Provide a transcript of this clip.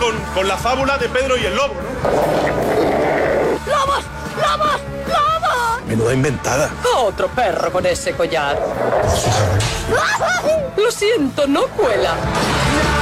con la fábula de Pedro y el lobo, ¿no? ¡Lobos! ¡Lobos! ¡Lobos! Menuda inventada. Otro perro con ese collar. Lo siento, no cuela.